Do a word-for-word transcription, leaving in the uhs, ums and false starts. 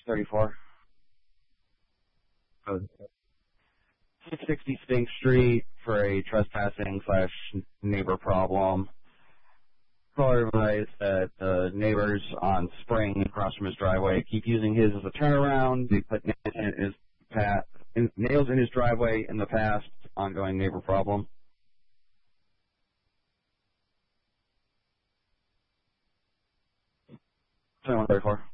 thirty-four. Oh. six sixty Spink Street for a trespassing slash neighbor problem. Caller advised that the neighbors on Spring across from his driveway keep using his as a turnaround. They put nails in his, path, in, nails in his driveway in the past. Ongoing neighbor problem. twenty-one thirty-four.